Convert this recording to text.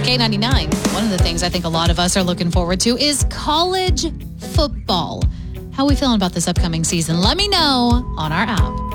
K99. One of the things I think a lot of us are looking forward to is college football. How are we feeling about this upcoming season? Let me know on our app.